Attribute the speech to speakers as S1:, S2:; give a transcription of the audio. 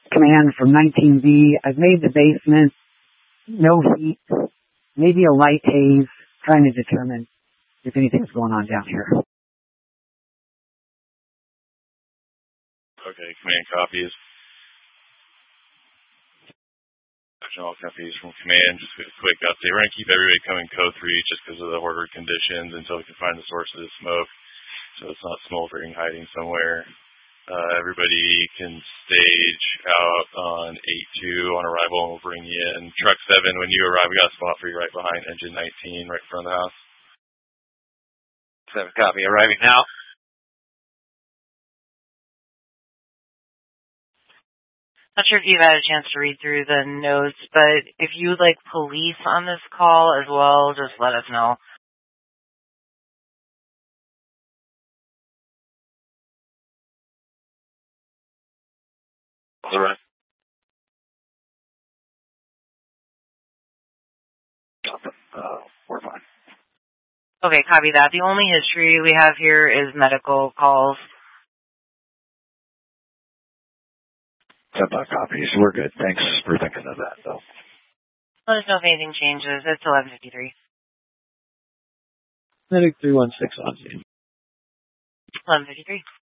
S1: Command from 19B. I've made the basement, no heat, maybe a light haze, trying to determine if anything's going on down here.
S2: Okay, command copies. All copies from command. Just a quick update. We're going to keep everybody coming code 3 just because of the ordered conditions until we can find the source of the smoke, so it's not smoldering, hiding somewhere. Everybody can stage out on 8-2 on arrival, and we'll bring you in. Truck 7, when you arrive, we got a spot for you right behind engine 19, right in front of the house.
S3: 7 copy, arriving now.
S4: Not sure if you've had a chance to read through the notes, but if you would like police on this call as well, just let us know.
S3: All right. We're fine.
S4: Okay, copy that. The only history we have here is medical calls.
S3: 10 copies. We're good. Thanks for thinking of that, though.
S4: Let us know if anything changes. It's 11:53.
S3: Medic 316 on scene.
S4: 11:53.